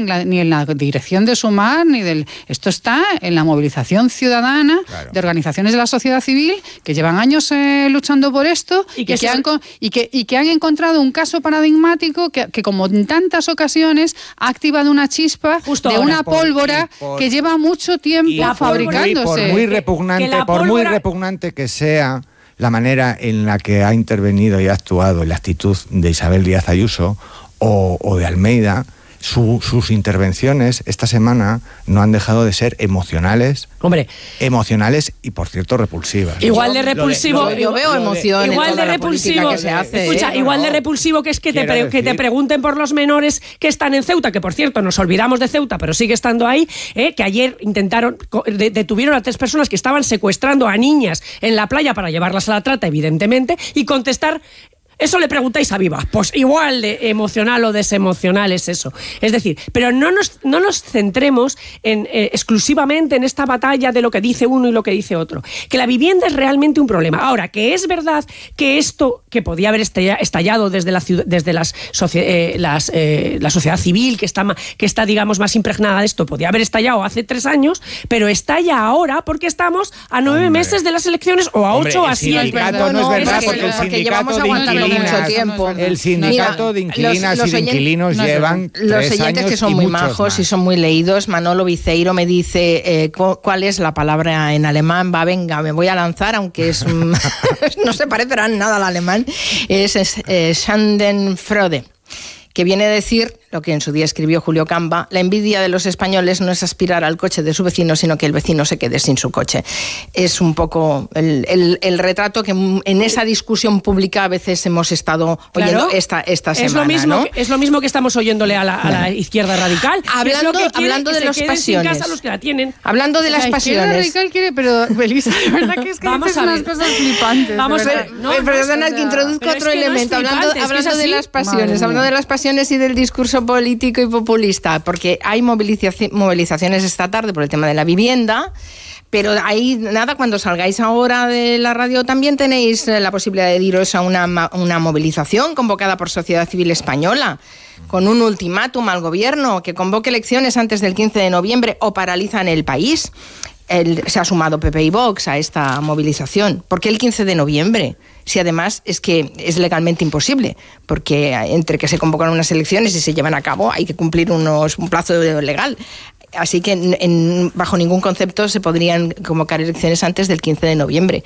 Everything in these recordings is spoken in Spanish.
ni en la dirección de Sumar, esto está en la movilización ciudadana de organizaciones de la sociedad civil que llevan años luchando por esto y que han encontrado un caso paradigmático que como en tantas ocasiones ha activado una chispa de una pólvora que lleva mucho tiempo fabricándose. Por muy repugnante que sea la manera en la que ha intervenido y ha actuado, la actitud de Isabel Díaz Ayuso o de Almeida, sus intervenciones esta semana no han dejado de ser emocionales y, por cierto, repulsivas. Igual de repulsivo. Yo veo emoción igual en toda de repulsivo que se hace. Escucha, igual de repulsivo que es que te pregunten por los menores que están en Ceuta, que por cierto nos olvidamos de Ceuta, pero sigue estando ahí, que ayer detuvieron a 3 personas que estaban secuestrando a niñas en la playa para llevarlas a la trata, evidentemente, y contestar. Eso le preguntáis a Viva, pues igual de emocional o desemocional es eso. Es decir, pero no nos centremos exclusivamente en esta batalla de lo que dice uno y lo que dice otro. Que la vivienda es realmente un problema. Ahora, que es verdad que esto, que podía haber estallado desde la sociedad civil, que está, digamos, más impregnada de esto, podía haber estallado hace 3 años, pero estalla ahora porque estamos a 9 meses de las elecciones o a 8 o a 7. No es verdad, porque el sindicato de inquilinos mucho tiempo. El sindicato de inquilinas y de inquilinos llevan 3 años. Los oyentes que son muy majos y son muy leídos. Manolo Viceiro me dice cuál es la palabra en alemán. Venga, me voy a lanzar, aunque es no se parecerá nada al alemán. Es Schadenfreude, que viene a decir lo que en su día escribió Julio Camba: la envidia de los españoles no es aspirar al coche de su vecino, sino que el vecino se quede sin su coche. Es un poco el retrato que en esa discusión pública a veces hemos estado oyendo esta semana. Es lo mismo que estamos oyéndole a la izquierda radical. Hablando de las pasiones. Los que la tienen. Hablando de las pasiones. La izquierda radical quiere, pero Belisa, de verdad que es que dices unas cosas flipantes. Vamos a ver. Perdona que introduzca otro elemento. Hablando de las pasiones. Hablando de las pasiones y del discurso político y populista, porque hay movilizaciones esta tarde por el tema de la vivienda, pero ahí nada, cuando salgáis ahora de la radio también tenéis la posibilidad de iros a una movilización convocada por Sociedad Civil Española, con un ultimátum al gobierno que convoque elecciones antes del 15 de noviembre o paralizan el país. Se ha sumado PP y Vox a esta movilización. ¿Por qué el 15 de noviembre? Si además es que es legalmente imposible, porque entre que se convocan unas elecciones y se llevan a cabo hay que cumplir un plazo legal. Así que bajo ningún concepto se podrían convocar elecciones antes del 15 de noviembre.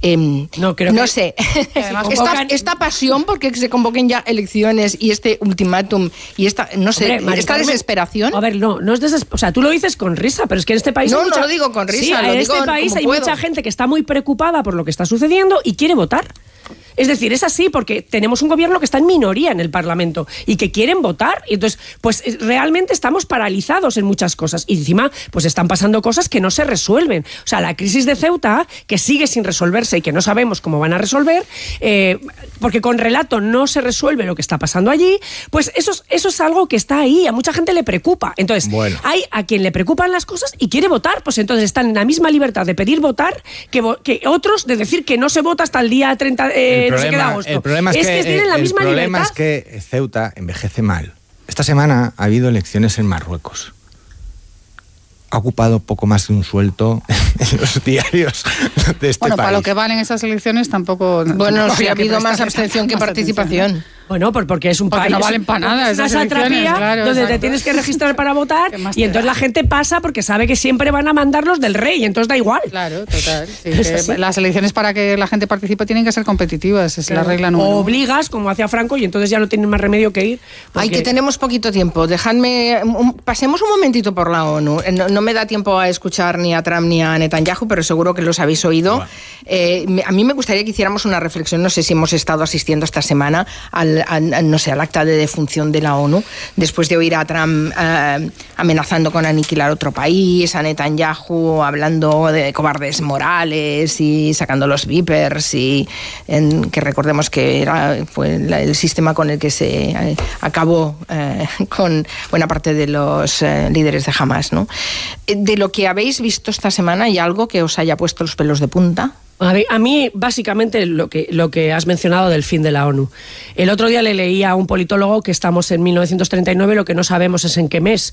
No sé. Esta pasión porque se convoquen ya elecciones y este ultimátum y esta desesperación. A ver, no es o sea, tú lo dices con risa, pero es que en este país no lo digo con risa, en este país hay mucha gente que está muy preocupada por lo que está sucediendo y quiere votar. Es decir, es así porque tenemos un gobierno que está en minoría en el Parlamento y que quieren votar, y entonces pues realmente estamos paralizados en muchas cosas y encima pues están pasando cosas que no se resuelven. O sea, la crisis de Ceuta, que sigue sin resolverse y que no sabemos cómo van a resolver, porque con relato no se resuelve lo que está pasando allí, pues eso es algo que está ahí, a mucha gente le preocupa. Entonces, hay a quien le preocupan las cosas y quiere votar, pues entonces están en la misma libertad de pedir votar que otros de decir que no se vota hasta el día 30 el problema es que Ceuta envejece mal. Esta semana ha habido elecciones en Marruecos. Ha ocupado poco más de un sueldo en los diarios de este país. Para lo que valen esas elecciones tampoco... Sí ha habido más abstención que participación. Bueno, porque es un país... no valen para nada esas elecciones, claro, donde te tienes que registrar para votar y entonces la gente pasa porque sabe que siempre van a mandarlos del rey y entonces da igual. Claro, total. Sí, las elecciones para que la gente participe tienen que ser competitivas, es la regla número 1. Obligas, como hacía Franco, y entonces ya no tienen más remedio que ir. Ay, que tenemos poquito tiempo. Dejadme... pasemos un momentito por la ONU. No me da tiempo a escuchar ni a Trump ni a Netanyahu, pero seguro que los habéis oído. A mí me gustaría que hiciéramos una reflexión, no sé si hemos estado asistiendo esta semana al acta de defunción de la ONU, después de oír a Trump amenazando con aniquilar otro país, a Netanyahu hablando de cobardes morales y sacando los vipers, y que recordemos que fue el sistema con el que se acabó con buena parte de los líderes de Hamas, ¿no? De lo que habéis visto esta semana, ¿hay algo que os haya puesto los pelos de punta? A mí, básicamente, lo que has mencionado del fin de la ONU. El otro día le leí a un politólogo que estamos en 1939, lo que no sabemos es en qué mes